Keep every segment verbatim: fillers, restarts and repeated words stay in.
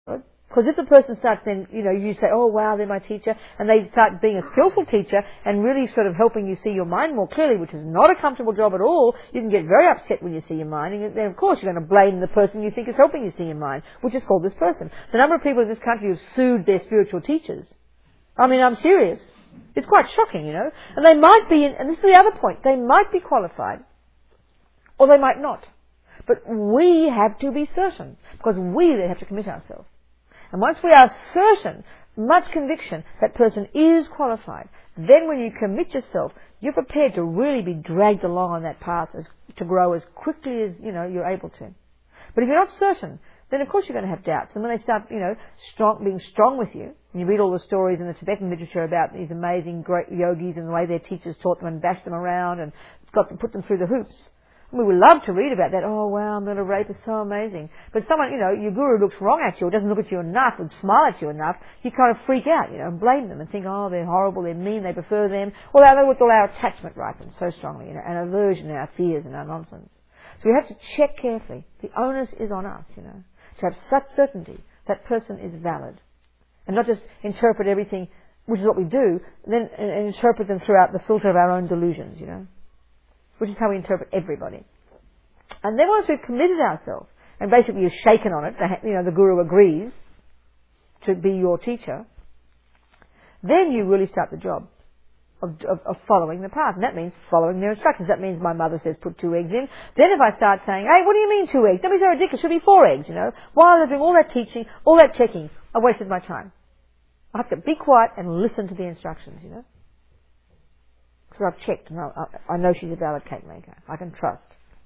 Because if the person starts then, you know, you say, oh wow, they're my teacher, and they start being a skillful teacher and really sort of helping you see your mind more clearly, which is not a comfortable job at all. You can get very upset when you see your mind, and then of course you're going to blame the person you think is helping you see your mind, which is called this person. The number of people in this country who've sued their spiritual teachers, I mean, I'm serious. It's quite shocking, you know. And they might be, in, and this is the other point, they might be qualified, or they might not. But we have to be certain, because we then have to commit ourselves. And once we are certain, much conviction, that person is qualified, then when you commit yourself, you're prepared to really be dragged along on that path as, to grow as quickly as, you know, you're able to. But if you're not certain, then of course you're going to have doubts. And when they start, you know, strong, being strong with you, and you read all the stories in the Tibetan literature about these amazing great yogis and the way their teachers taught them and bashed them around and got to put them through the hoops. We would love to read about that. Oh, wow, I'm going to rape. It's so amazing. But someone, you know, your guru looks wrong at you or doesn't look at you enough or smile at you enough, you kind of freak out, you know, and blame them and think, oh, they're horrible, they're mean, they prefer them. Well, they with all our attachment ripens so strongly, you know, and aversion and our fears and our nonsense. So we have to check carefully. The onus is on us, you know, to have such certainty that person is valid. And not just interpret everything, which is what we do, then and interpret them throughout the filter of our own delusions, you know. Which is how we interpret everybody. And then once we've committed ourselves, and basically you're shaken on it, you know, the guru agrees to be your teacher, then you really start the job of, of, of following the path. And that means following their instructions. That means my mother says put two eggs in. Then if I start saying, hey, what do you mean two eggs? Don't be so ridiculous. It should be four eggs, you know. While I'm doing all that teaching, all that checking, I wasted my time. I have to be quiet and listen to the instructions, you know. Because I've checked and I, I know she's a valid cake maker. I can trust.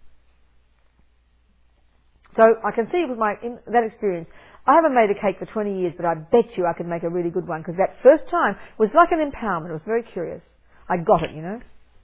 So I can see with my in that experience, I haven't made a cake for twenty years, but I bet you I could make a really good one, because that first time was like an empowerment. It was very curious. I got it, you know.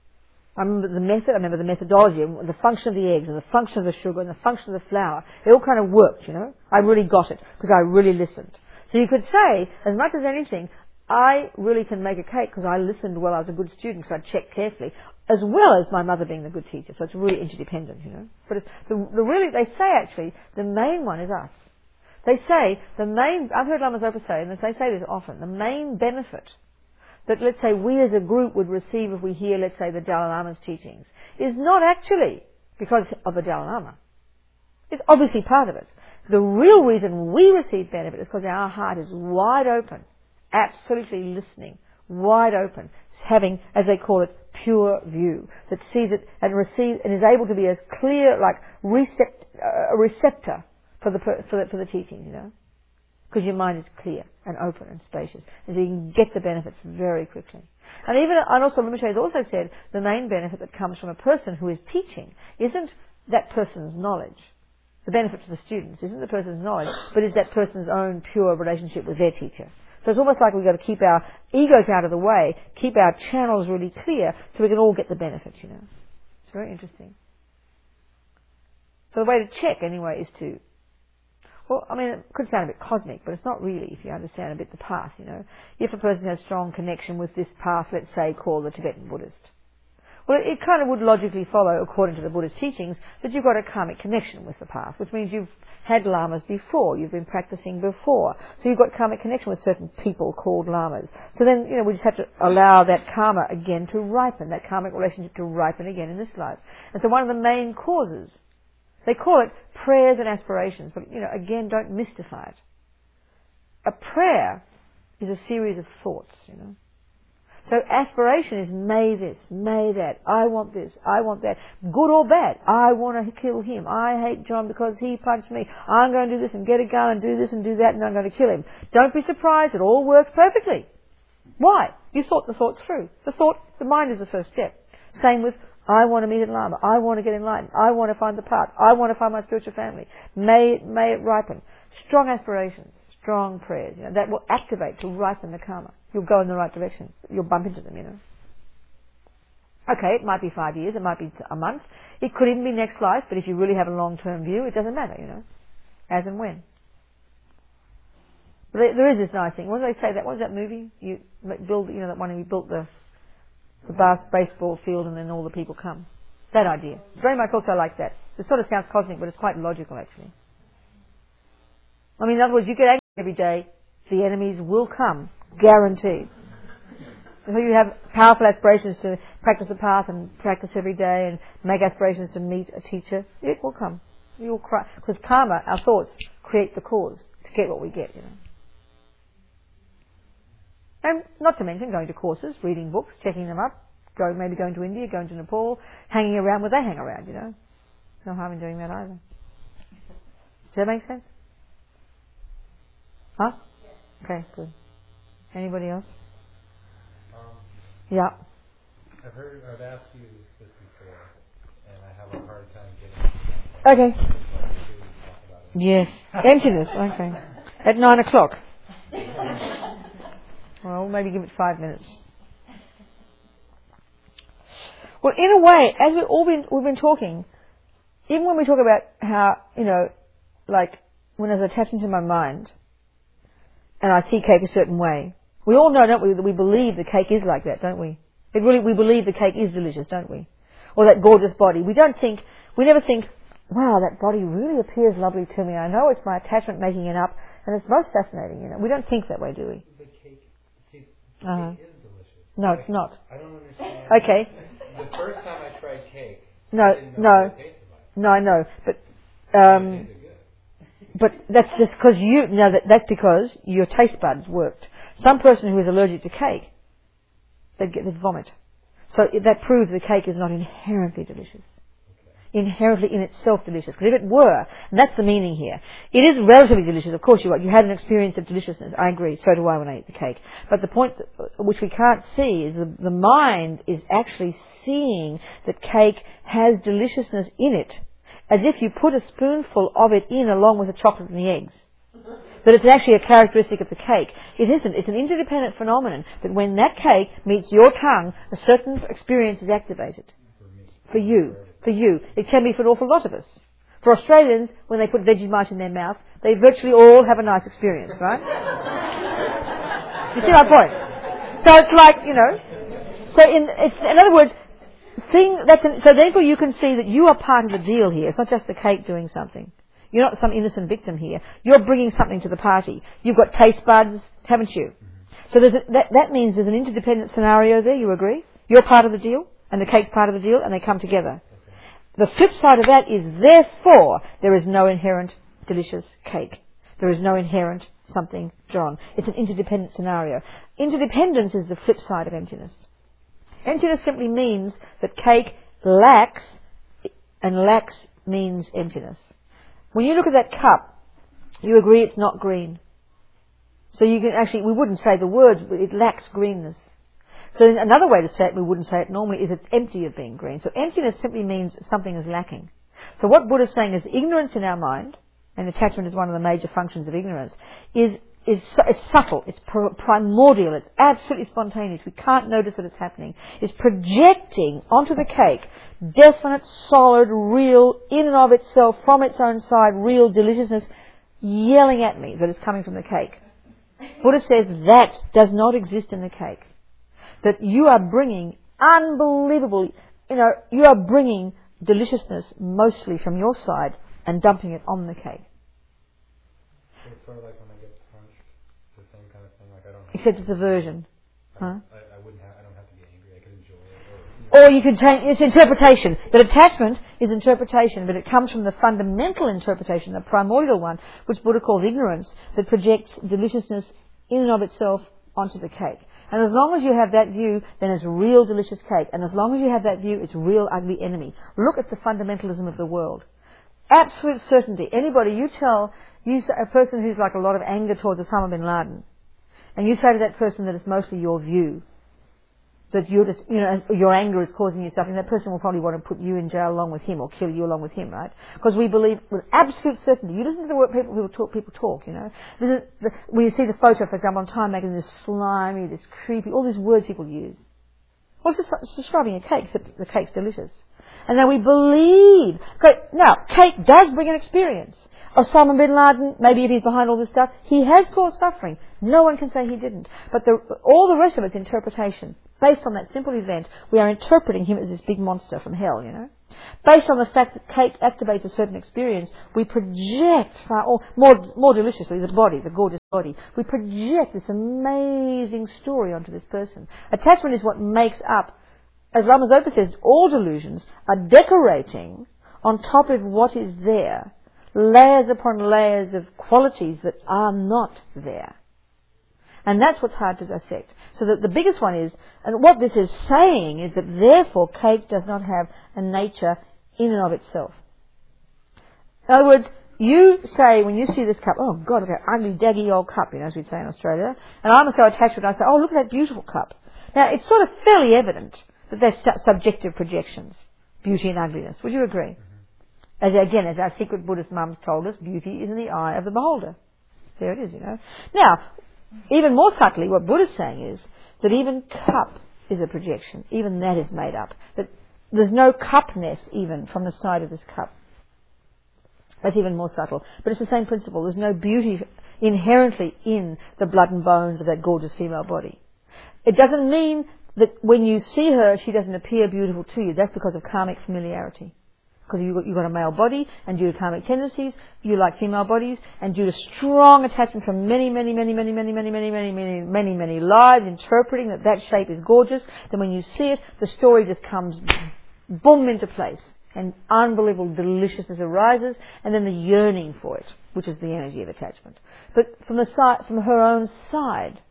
I remember the method, I remember the methodology, and the function of the eggs, and the function of the sugar, and the function of the flour. It all kind of worked, you know. I really got it, because I really listened. So you could say, as much as anything, I really can make a cake because I listened well. I was a good student, so I checked carefully, as well as my mother being the good teacher. So it's really interdependent, you know. But it's, the, the really, they say actually, the main one is us. They say the main, I've heard Lamas Opa say, and they say this often, the main benefit that, let's say, we as a group would receive if we hear, let's say, the Dalai Lama's teachings, is not actually because of the Dalai Lama. It's obviously part of it. The real reason we receive benefit is because our heart is wide open, absolutely listening, wide open, having, as they call it, pure view, that sees it and receives and is able to be as clear, like recept, uh, a receptor for the for the, for the teaching, you know, because your mind is clear and open and spacious, and so you can get the benefits very quickly. And even, and also Rinpoche has also said the main benefit that comes from a person who is teaching isn't that person's knowledge. The benefit to the students isn't the person's knowledge, but is that person's own pure relationship with their teacher. So it's almost like we've got to keep our egos out of the way, keep our channels really clear, so we can all get the benefits, you know. It's very interesting. So the way to check, anyway, is to, well, I mean, it could sound a bit cosmic, but it's not really, if you understand a bit the path, you know. If a person has strong connection with this path, let's say, called the Tibetan Buddhist, well, it kind of would logically follow, according to the Buddhist teachings, that you've got a karmic connection with the path, which means you've had lamas before, you've been practicing before. So you've got karmic connection with certain people called lamas. So then, you know, we just have to allow that karma again to ripen, that karmic relationship to ripen again in this life. And so one of the main causes, they call it prayers and aspirations, but, you know, again, don't mystify it. A prayer is a series of thoughts, you know. So aspiration is may this, may that, I want this, I want that, good or bad. I want to kill him. I hate John because he punched me. I'm going to do this and get a gun and do this and do that, and I'm going to kill him. Don't be surprised, it all works perfectly. Why? You thought the thoughts through. The thought, the mind is the first step. Same with, I want to meet a Lama. I want to get enlightened. I want to find the path. I want to find my spiritual family. May it, may it ripen. Strong aspirations, strong prayers, you know, that will activate to ripen the karma. You'll go in the right direction. You'll bump into them, you know. Okay, it might be five years, it might be a month. It could even be next life, but if you really have a long-term view, it doesn't matter, you know, as and when. But there, there is this nice thing. What do they say? That what was that movie? You build, you know, that one where you built the the bas- baseball field and then all the people come. That idea. Very much also like that. It sort of sounds cosmic, but it's quite logical, actually. I mean, in other words, you get every day, the enemies will come, guaranteed. So you have powerful aspirations to practice the path and practice every day and make aspirations to meet a teacher, it will come. You'll cry. Because karma, our thoughts, create the cause to get what we get, you know. And not to mention going to courses, reading books, checking them up, going, maybe going to India, going to Nepal, hanging around where they hang around, you know. No harm in doing that either. Does that make sense? Huh? Okay, good. Anybody else? Um, yeah. I've heard, I've asked you this before, and I have a hard time getting. Okay. Yes. Emptiness. Okay. At nine o'clock. Well, maybe give it five minutes. Well, in a way, as we've all been we've been talking, even when we talk about how, you know, like when there's attachment to my mind, and I see cake a certain way, we all know, don't we, that we believe the cake is like that, don't we? It really, we believe the cake is delicious, don't we? Or that gorgeous body. We don't think, we never think, wow, that body really appears lovely to me. I know it's my attachment making it up, and it's most fascinating, you know. We don't think that way, do we? The cake, the cake, the uh-huh. cake is delicious. No, it's not. I don't understand. Okay. The first time I tried cake, no, I didn't know no, what it tasted like. no, I know, but um, but that's just because you. No, that that's because your taste buds worked. Some person who is allergic to cake, they'd get they'd vomit. So that proves the cake is not inherently delicious. Inherently in itself delicious. Because if it were, and that's the meaning here, it is relatively delicious. Of course you are. You had an experience of deliciousness. I agree. So do I when I eat the cake. But the point that, which we can't see is the, the mind is actually seeing that cake has deliciousness in it, as if you put a spoonful of it in along with the chocolate and the eggs. That it's actually a characteristic of the cake. It isn't. It's an interdependent phenomenon. That when that cake meets your tongue, a certain experience is activated. For you. For you. It can be for an awful lot of us. For Australians, when they put Vegemite in their mouth, they virtually all have a nice experience, right? You see my point? So it's like, you know, so in, it's, in other words, seeing that's an, so therefore you can see that you are part of the deal here. It's not just the cake doing something. You're not some innocent victim here. You're bringing something to the party. You've got taste buds, haven't you? So there's a, that, that means there's an interdependent scenario there, you agree? You're part of the deal, and the cake's part of the deal, and they come together. The flip side of that is, therefore, there is no inherent delicious cake. There is no inherent something drawn. It's an interdependent scenario. Interdependence is the flip side of emptiness. Emptiness simply means that cake lacks, and lacks means emptiness. When you look at that cup, you agree it's not green. So you can actually, we wouldn't say the words, but it lacks greenness. So another way to say it, we wouldn't say it normally, is it's empty of being green. So emptiness simply means something is lacking. So what Buddha is saying is ignorance in our mind, and attachment is one of the major functions of ignorance, is is it's subtle, it's pr- primordial, it's absolutely spontaneous. We can't notice that it's happening. It's projecting onto the cake definite, solid, real, in and of itself, from its own side, real deliciousness, yelling at me that it's coming from the cake. Buddha says that does not exist in the cake. That you are bringing unbelievable, you know, you are bringing deliciousness mostly from your side and dumping it on the cake. It's sort of like when I get punched, the same kind of thing. Like I don't. Have Except it's aversion. I, Huh? I, I wouldn't have. I don't have to be angry. I could enjoy it. Or, Or you could change, it's interpretation. That attachment is interpretation, but it comes from the fundamental interpretation, the primordial one, which Buddha calls ignorance, that projects deliciousness in and of itself onto the cake. And as long as you have that view, then it's real delicious cake. And as long as you have that view, it's real ugly enemy. Look at the fundamentalism of the world. Absolute certainty. Anybody, you tell you a person who's like a lot of anger towards Osama bin Laden, and you say to that person that it's mostly your view, that you're just, you know, your anger is causing you suffering, that person will probably want to put you in jail along with him or kill you along with him, right? Because we believe with absolute certainty. You listen to the word people, people talk, people talk, you know. This is the, when you see the photo, for example, on Time magazine, this slimy, this creepy, all these words people use. Well, it's just it's describing a cake, except the cake's delicious. And then we believe. Okay, now, cake does bring an experience. Osama bin Laden, maybe if he's behind all this stuff, he has caused suffering. No one can say he didn't. But the, all the rest of it's interpretation. Based on that simple event, we are interpreting him as this big monster from hell, you know. Based on the fact that cake activates a certain experience, we project far, or more, more deliciously, the body, the gorgeous body. We project this amazing story onto this person. Attachment is what makes up, as Lama Zopa says, all delusions are decorating on top of what is there, layers upon layers of qualities that are not there. And that's what's hard to dissect. So that the biggest one is, and what this is saying is that therefore cake does not have a nature in and of itself. In other words, you say when you see this cup, oh God, look at that ugly, daggy old cup, you know, as we'd say in Australia, and I'm so attached to it, I say, oh look at that beautiful cup. Now it's sort of fairly evident that they're su- subjective projections, beauty and ugliness. Would you agree? Mm-hmm. As again, as our secret Buddhist mums told us, beauty is in the eye of the beholder. There it is, you know. Now, even more subtly, what Buddha's saying is that even cup is a projection. Even that is made up. That there's no cupness even from the side of this cup. That's even more subtle. But it's the same principle. There's no beauty inherently in the blood and bones of that gorgeous female body. It doesn't mean that when you see her, she doesn't appear beautiful to you. That's because of karmic familiarity. Because you've got, you've got a male body, and due to karmic tendencies, you like female bodies, and due to strong attachment from many, many, many, many, many, many, many, many, many, many, many lives, interpreting that that shape is gorgeous, then when you see it, the story just comes boom into place, and unbelievable deliciousness arises, and then the yearning for it, which is the energy of attachment. But from the side, from her own side,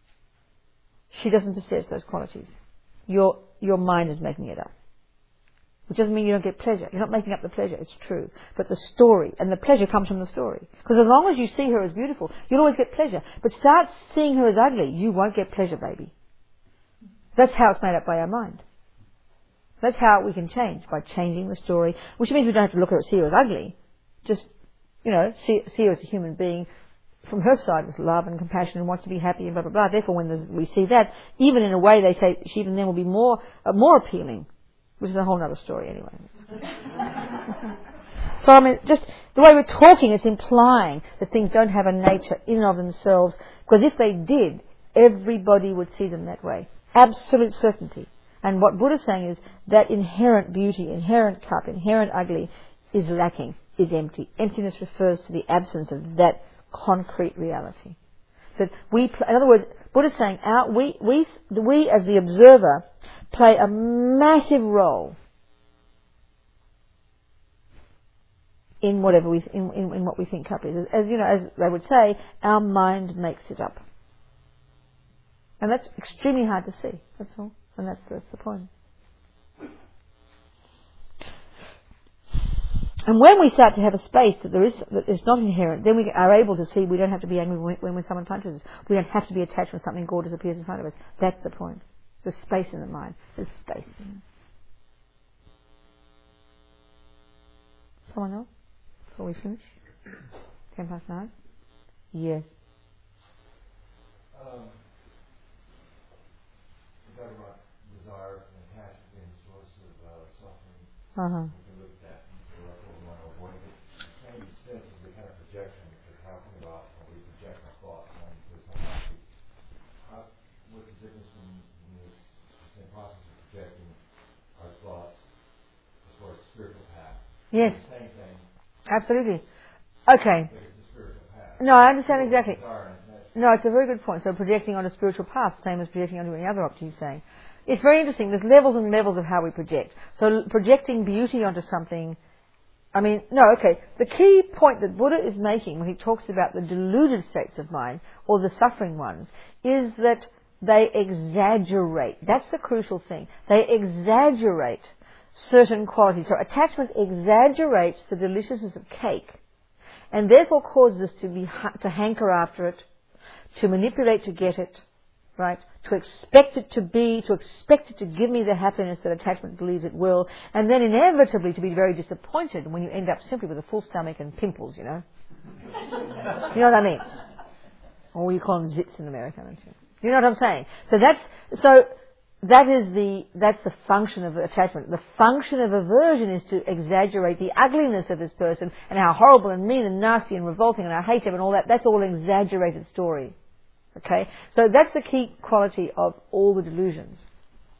she doesn't possess those qualities. Your your mind is making it up. Which doesn't mean you don't get pleasure. You're not making up the pleasure, it's true. But the story, and the pleasure comes from the story. Because as long as you see her as beautiful, you'll always get pleasure. But start seeing her as ugly, you won't get pleasure, baby. That's how it's made up by our mind. That's how we can change, by changing the story. Which means we don't have to look at her, see her as ugly. Just, you know, see, see her as a human being from her side with love and compassion and wants to be happy and blah, blah, blah. Therefore, when we see that, even in a way they say she even then will be more, uh, more appealing. Which is a whole other story anyway. So I mean, just the way we're talking, it's implying that things don't have a nature in and of themselves, because if they did, everybody would see them that way. Absolute certainty. And what Buddha's saying is that inherent beauty, inherent cup, inherent ugly is lacking, is empty. Emptiness refers to the absence of that concrete reality. That we, in other words, Buddha's saying, our, we, we, we as the observer play a massive role in whatever we, in, in, in what we think cup is. As, as you know, as they would say, our mind makes it up, and that's extremely hard to see. That's all, and that's that's the point. And when we start to have a space that there is that is not inherent, then we are able to see we don't have to be angry when, when someone punches us. We don't have to be attached when something gorgeous appears in front of us. That's the point. There's space in the mind. There's space. Someone else? Before we finish? Ten past nine? Yes. Um, you talk about desire and attachment being the source of uh, suffering. Uh-huh. We can look at that and say, well, we want to avoid it. The same sense is the kind of projection that we're talking about when we project our thoughts onto somebody. How, what's the difference in, in this same process of projecting our thoughts as far as spiritual path? Yes. It's the same thing. Absolutely. Okay. But it's a spiritual path. No, I understand exactly. Desire and attachment. No, it's a very good point. So projecting on a spiritual path, same as projecting onto any other object, he's saying. It's very interesting. There's levels and levels of how we project. So projecting beauty onto something, I mean, no, okay. The key point that Buddha is making when he talks about the deluded states of mind, or the suffering ones, is that they exaggerate. That's the crucial thing. They exaggerate certain qualities. So attachment exaggerates the deliciousness of cake, and therefore causes us to be to hanker after it, to manipulate to get it, right? To expect it to be, to expect it to give me the happiness that attachment believes it will, and then inevitably to be very disappointed when you end up simply with a full stomach and pimples, you know. You know what I mean? Or you call them zits in America, don't you? You know what I'm saying? So that's, so that is the, that's the function of attachment. The function of aversion is to exaggerate the ugliness of this person and how horrible and mean and nasty and revolting and I hate him and all that. That's all an exaggerated story. Okay? So that's the key quality of all the delusions.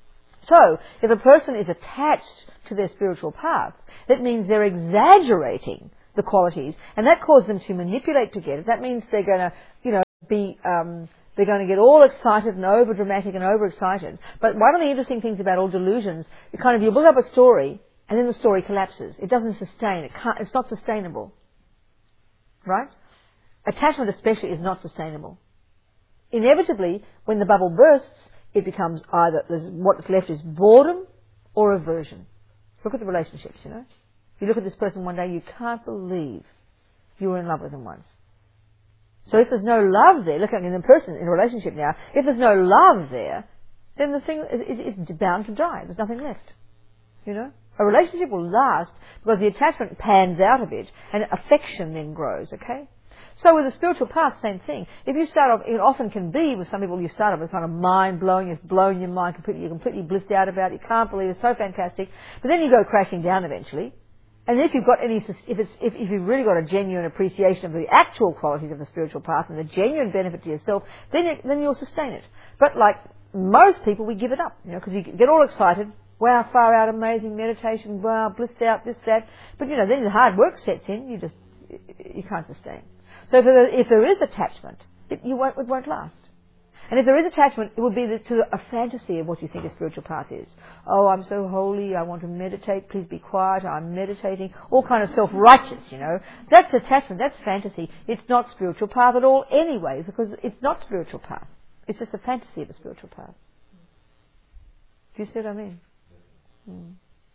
So, if a person is attached to their spiritual path, that means they're exaggerating the qualities, and that causes them to manipulate to get it. That means they're going to, you know, be, um, they're going to get all excited and over-dramatic and over-excited. But one of the interesting things about all delusions, you kind of, you build up a story, and then the story collapses. It doesn't sustain. It can't, it's not sustainable. Right? Attachment especially is not sustainable. Inevitably, when the bubble bursts, it becomes either, what's left is boredom or aversion. Look at the relationships, you know. You look at this person one day, you can't believe you were in love with them once. So if there's no love there, look at in a person, in a relationship now, if there's no love there, then the thing is, is, is bound to die. There's nothing left. You know? A relationship will last because the attachment pans out a bit and affection then grows, okay? So with the spiritual path, same thing. If you start off, it often can be with some people, you start off with kind of mind-blowing, it's blown your mind completely, you're completely blissed out about it, you can't believe it's so fantastic, but then you go crashing down eventually. And if you've got any, if it's, if, if you've really got a genuine appreciation of the actual qualities of the spiritual path and the genuine benefit to yourself, then it, then you'll sustain it. But like most people, we give it up, you know, because you get all excited. Wow, far out, amazing meditation. Wow, blissed out, this, that. But you know, then the hard work sets in. You just, you can't sustain. So if there, if there is attachment, it, you won't, it won't last. And if there is attachment, it will be the, to a fantasy of what you think a spiritual path is. Oh, I'm so holy, I want to meditate, please be quiet, I'm meditating. All kind of self-righteous, you know. That's attachment, that's fantasy. It's not spiritual path at all anyway, because it's not spiritual path. It's just a fantasy of a spiritual path. Do you see what I mean? Hmm.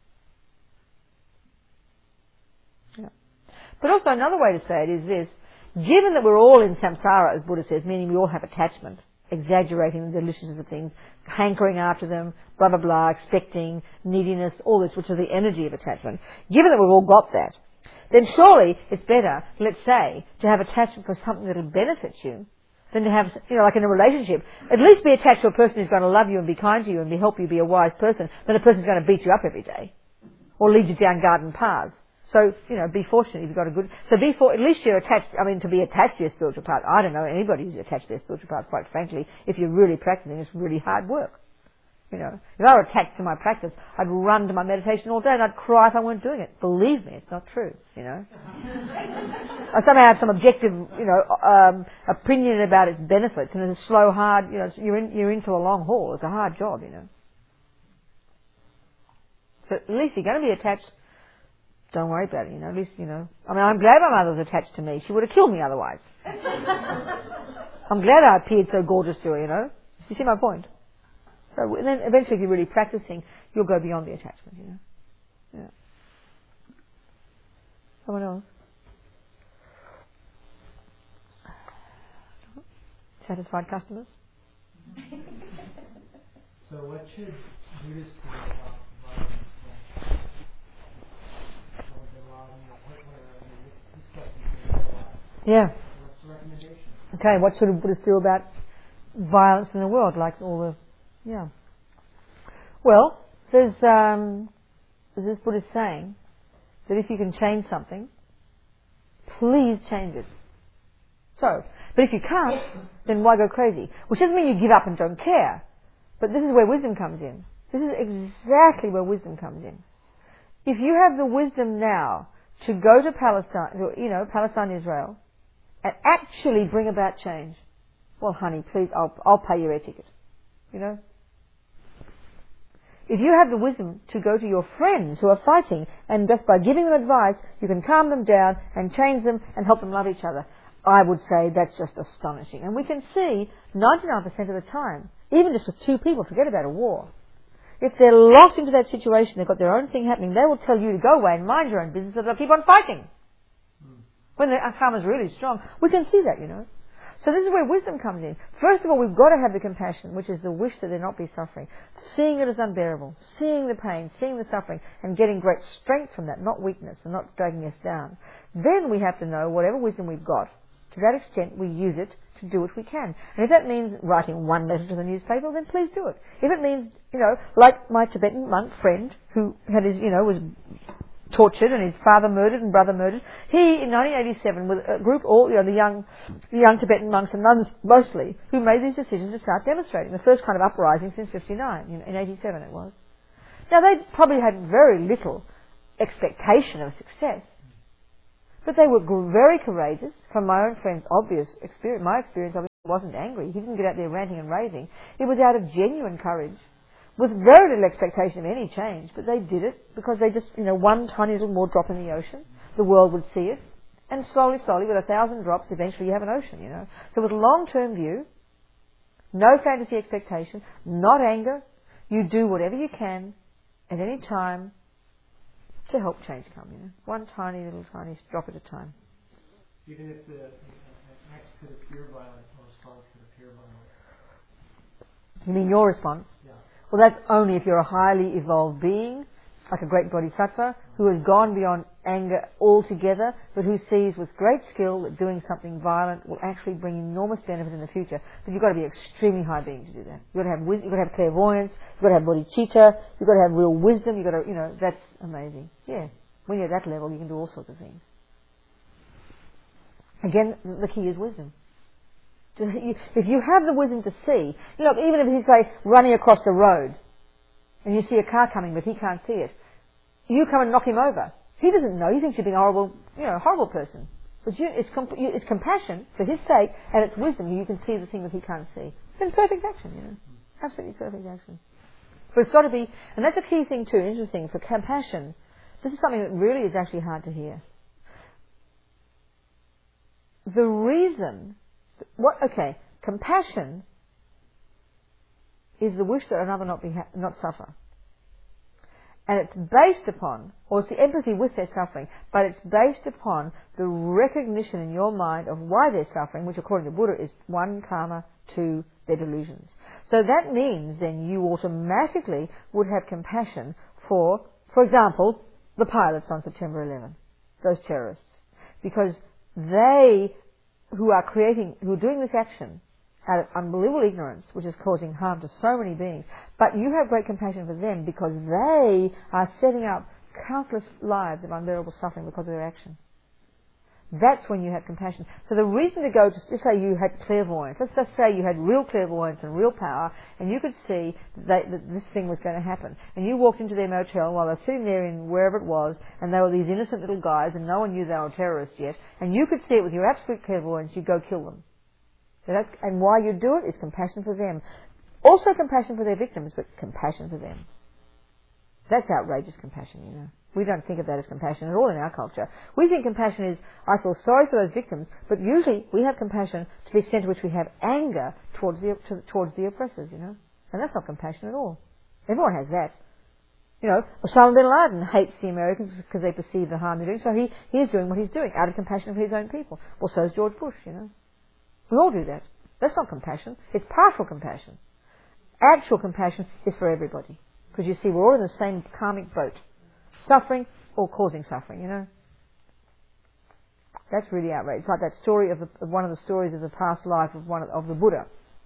Yeah. But also another way to say it is this. Given that we're all in samsara, as Buddha says, meaning we all have attachment, exaggerating the deliciousness of things, hankering after them, blah, blah, blah, expecting, neediness, all this, which is the energy of attachment. Given that we've all got that, then surely it's better, let's say, to have attachment for something that will benefit you than to have, you know, like in a relationship. At least be attached to a person who's going to love you and be kind to you and be, help you be a wise person than a person who's going to beat you up every day or lead you down garden paths. So, you know, be fortunate if you've got a good... So be for, at least you're attached, I mean, to be attached to your spiritual path. I don't know anybody who's attached to their spiritual path, quite frankly. If you're really practicing, it's really hard work. You know, if I were attached to my practice, I'd run to my meditation all day and I'd cry if I weren't doing it. Believe me, it's not true, you know. I somehow have some objective, you know, um, opinion about its benefits, and it's a slow, hard, you know, you're in, you're in for a long haul. It's a hard job, you know. So at least you're going to be attached. Don't worry about it, you know, at least, you know. I mean, I'm glad my mother was attached to me. She would have killed me otherwise. I'm glad I appeared so gorgeous to her, you know. You see my point? So and then eventually if you're really practicing, you'll go beyond the attachment, you know. Yeah. Someone else? Satisfied customers? So what should Buddhists do about violence? Yeah. What's the recommendation? Okay, what should Buddhists do about violence in the world, like all the, yeah. Well, there's, um, there's this Buddhist saying that if you can change something, please change it. So, but if you can't, then why go crazy? Which doesn't mean you give up and don't care. But this is where wisdom comes in. This is exactly where wisdom comes in. If you have the wisdom now to go to Palestine, you know, Palestine, Israel, and actually bring about change, well, honey, please, I'll, I'll pay your air ticket. You know? If you have the wisdom to go to your friends who are fighting, and just by giving them advice, you can calm them down and change them and help them love each other, I would say that's just astonishing. And we can see ninety-nine percent of the time, even just with two people, forget about a war. If they're locked into that situation, they've got their own thing happening, they will tell you to go away and mind your own business, so they'll keep on fighting. Mm. When the karma is really strong, we can see that, you know. So this is where wisdom comes in. First of all, we've got to have the compassion, which is the wish that there not be suffering. Seeing it as unbearable, seeing the pain, seeing the suffering, and getting great strength from that, not weakness, and not dragging us down. Then we have to know whatever wisdom we've got, to that extent we use it to do what we can. And if that means writing one letter to the newspaper, then please do it. If it means, you know, like my Tibetan monk friend who had his, you know, was tortured and his father murdered and brother murdered, he in nineteen eighty-seven with a group, all, you know, the young, the young Tibetan monks and nuns mostly, who made these decisions to start demonstrating. The first kind of uprising since fifty-nine, you know, in eighty-seven it was. Now, they probably had very little expectation of success, but they were gr- very courageous. From my own friend's obvious experience, my experience of it wasn't angry. He didn't get out there ranting and raving. It was out of genuine courage, with very little expectation of any change, but they did it because they just, you know, one tiny little more drop in the ocean, the world would see it, and slowly, slowly, with a thousand drops, eventually you have an ocean, you know. So with a long-term view, no fantasy expectation, not anger, you do whatever you can at any time to help change come, you know. One tiny little tiny drop at a time. Even if the an act could appear violent, or response could appear violent. You mean your response? Yeah. Well, that's only if you're a highly evolved being, like a great bodhisattva, who has gone beyond anger altogether, but who sees with great skill that doing something violent will actually bring enormous benefit in the future. But you've got to be an extremely high being to do that. You've got to have wis- you've got to have clairvoyance, you've got to have bodhicitta, you've got to have real wisdom, you've got to, you know, that's amazing. Yeah. When you're at that level, you can do all sorts of things. Again, the key is wisdom. If you have the wisdom to see, you know, even if he's, say, running across the road, and you see a car coming, but he can't see it, you come and knock him over. He doesn't know. He thinks you're being a horrible, you know, horrible person. But you, it's, comp- you, it's compassion for his sake, and it's wisdom. You can see the thing that he can't see. It's in perfect action, you know. Absolutely perfect action. But it's got to be, and that's a key thing too, interesting, for compassion. This is something that really is actually hard to hear. The reason, what, okay, compassion is the wish that another not be ha- not suffer. And it's based upon, or it's the empathy with their suffering, but it's based upon the recognition in your mind of why they're suffering, which according to Buddha is one, karma, two, their delusions. So that means then you automatically would have compassion for, for example, the pilots on September eleventh, those terrorists. Because they, who are creating, who are doing this action, out of unbelievable ignorance, which is causing harm to so many beings. But you have great compassion for them because they are setting up countless lives of unbearable suffering because of their action. That's when you have compassion. So the reason to go to, let's say you had clairvoyance, let's just say you had real clairvoyance and real power, and you could see that, that this thing was going to happen. And you walked into their motel while they were sitting there in wherever it was, and they were these innocent little guys, and no one knew they were terrorists yet, and you could see it with your absolute clairvoyance, you'd go kill them. So that's, and why you do it is compassion for them. Also compassion for their victims, but compassion for them. That's outrageous compassion, you know. We don't think of that as compassion at all in our culture. We think compassion is, I feel sorry for those victims, but usually we have compassion to the extent to which we have anger towards the, to, towards the oppressors, you know. And that's not compassion at all. Everyone has that. You know, Osama bin Laden hates the Americans because they perceive the harm they're doing, so he, he is doing what he's doing out of compassion for his own people. Well, so is George Bush, you know. We all do that. That's not compassion. It's partial compassion. Actual compassion is for everybody. Because you see, we're all in the same karmic boat. Suffering or causing suffering, you know. That's really outrageous. It's like that story of, the, of one of the stories of the past life of one of, of the Buddha.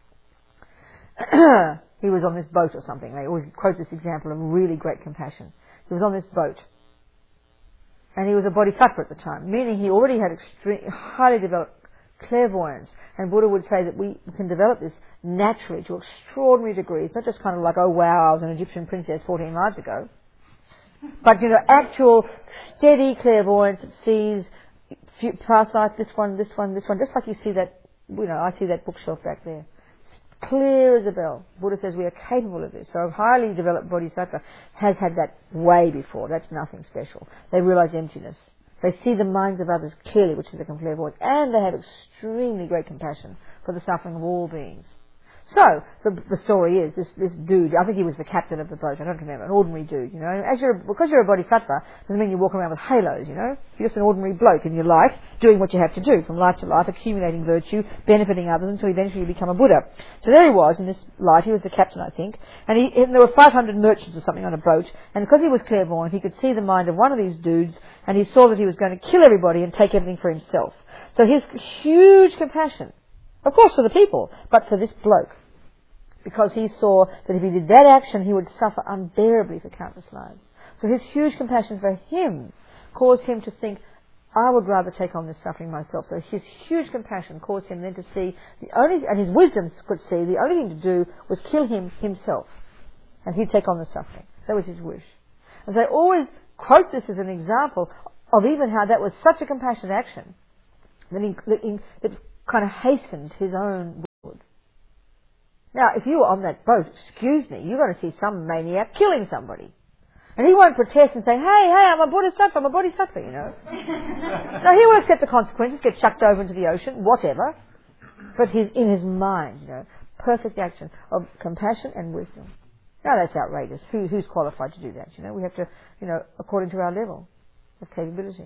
He was on this boat or something. They always quote this example of really great compassion. He was on this boat. And he was a bodhisattva at the time, meaning he already had extreme, highly developed clairvoyance. And Buddha would say that we can develop this naturally to extraordinary degrees. Not just kind of like, oh wow, I was an Egyptian princess fourteen lives ago. But, you know, actual steady clairvoyance that sees past life, this one, this one, this one, just like you see that, you know, I see that bookshelf back there. It's clear as a bell. Buddha says we are capable of this. So a highly developed bodhisattva has had that way before. That's nothing special. They realize emptiness. They see the minds of others clearly, which is the clairvoyance, and they have extremely great compassion for the suffering of all beings. So, the, the story is, this, this dude, I think he was the captain of the boat, I don't remember, an ordinary dude, you know. As you're, because you're a bodhisattva, doesn't mean you walk around with halos, you know. You're just an ordinary bloke in your life, doing what you have to do, from life to life, accumulating virtue, benefiting others, until eventually you become a Buddha. So there he was in this life, he was the captain, I think, and, he, and there were five hundred merchants or something on a boat, and because he was clairvoyant, he could see the mind of one of these dudes, and he saw that he was going to kill everybody and take everything for himself. So his huge compassion, of course for the people, but for this bloke. Because he saw that if he did that action, he would suffer unbearably for countless lives. So his huge compassion for him caused him to think, I would rather take on this suffering myself. So his huge compassion caused him then to see, the only, and his wisdom could see, the only thing to do was kill him himself. And he'd take on the suffering. That was his wish. And they always quote this as an example of even how that was such a compassionate action that, he, that, he, that kind of hastened his own Buddhahood. Now, if you were on that boat, excuse me, you're going to see some maniac killing somebody. And he won't protest and say, hey, hey, I'm a Bodhisattva, I'm a Bodhisattva, you know. No, he will accept the consequences, get chucked over into the ocean, whatever. But he's in his mind, you know, perfect action of compassion and wisdom. Now that's outrageous. Who, who's qualified to do that, you know? We have to, you know, according to our level of capability.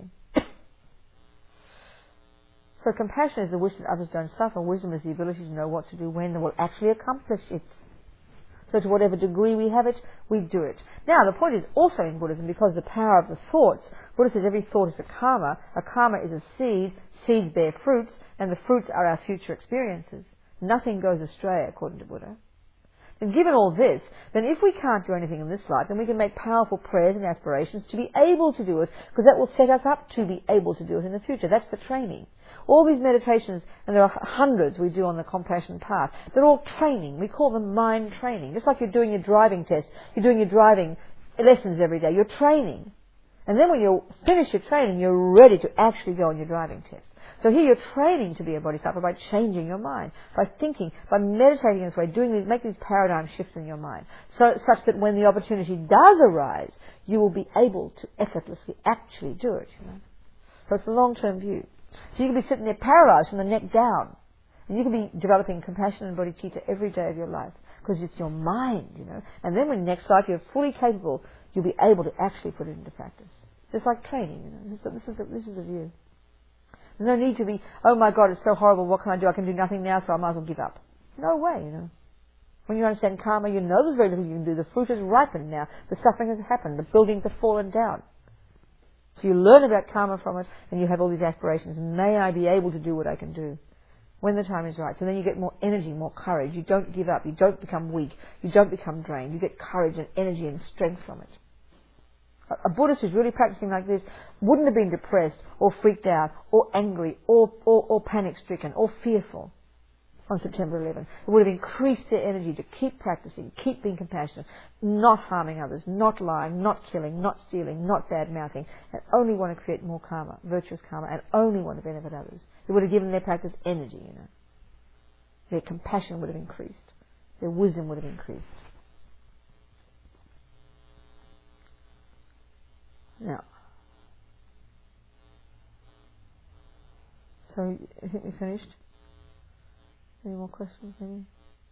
So compassion is the wish that others don't suffer. Wisdom is the ability to know what to do when and will actually accomplish it. So to whatever degree we have it, we do it. Now, the point is also in Buddhism, because the power of the thoughts, Buddha says every thought is a karma. A karma is a seed. Seeds bear fruits, and the fruits are our future experiences. Nothing goes astray, according to Buddha. And given all this, then if we can't do anything in this life, then we can make powerful prayers and aspirations to be able to do it, because that will set us up to be able to do it in the future. That's the training. All these meditations, and there are hundreds we do on the compassion path, they're all training. We call them mind training. Just like you're doing your driving test, you're doing your driving lessons every day, you're training. And then when you finish your training, you're ready to actually go on your driving test. So here you're training to be a bodhisattva by changing your mind, by thinking, by meditating in this way, doing these, make these paradigm shifts in your mind, so such that when the opportunity does arise, you will be able to effortlessly actually do it. You know? So it's a long-term view. So you can be sitting there paralyzed from the neck down, and you can be developing compassion and bodhicitta every day of your life, because it's your mind, you know. And then when next life you're fully capable, you'll be able to actually put it into practice. It's like training, you know. This is the, this is the, this is the view. There's no need to be, oh my God, it's so horrible, what can I do? I can do nothing now, so I might as well give up. No way, you know. When you understand karma, you know there's very little you can do. The fruit has ripened now. The suffering has happened. The buildings have fallen down. So you learn about karma from it, and you have all these aspirations. May I be able to do what I can do when the time is right. So then you get more energy, more courage. You don't give up. You don't become weak. You don't become drained. You get courage and energy and strength from it. A Buddhist who's really practicing like this wouldn't have been depressed or freaked out or angry or, or, or panic-stricken or fearful on September eleventh. It would have increased their energy to keep practicing, keep being compassionate, not harming others, not lying, not killing, not stealing, not bad-mouthing, and only want to create more karma, virtuous karma, and only want to benefit others. It would have given their practice energy, you know. Their compassion would have increased. Their wisdom would have increased. Now, so I think we finished. Any more questions, maybe?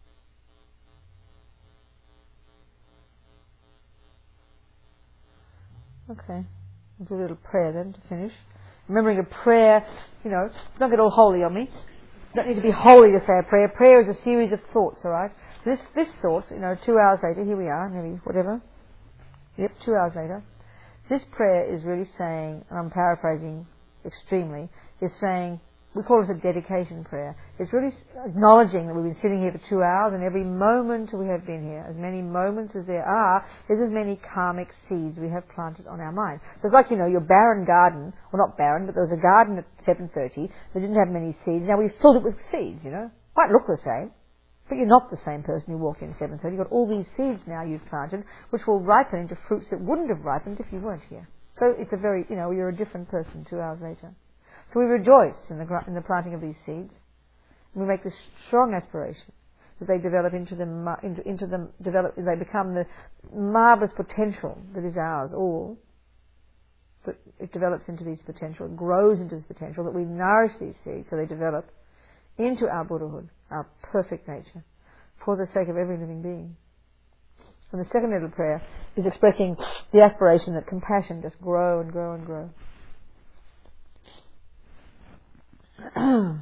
Okay, we'll do a little prayer then to finish. Remembering a prayer, you know, don't get all holy on me. Don't need to be holy to say a prayer. Prayer is a series of thoughts, all right? This this thought, you know, two hours later, here we are, maybe whatever. Yep, two hours later. This prayer is really saying, and I'm paraphrasing extremely, is saying, we call it a dedication prayer. It's really acknowledging that we've been sitting here for two hours and every moment we have been here, as many moments as there are, is as many karmic seeds we have planted on our mind. So it's like, you know, your barren garden, well not barren, but there was a garden at seven thirty that didn't have many seeds. Now we've filled it with seeds, you know. Might look the same, but you're not the same person who walked in at seven thirty. You've got all these seeds now you've planted, which will ripen into fruits that wouldn't have ripened if you weren't here. So it's a very, you know, you're a different person two hours later. So we rejoice in the, in the planting of these seeds. And we make this strong aspiration that they develop into the, into, into the, develop, they become the marvellous potential that is ours all. That it develops into these potential, it grows into this potential, that we nourish these seeds so they develop into our Buddhahood, our perfect nature, for the sake of every living being. And the second little prayer is expressing the aspiration that compassion just grow and grow and grow.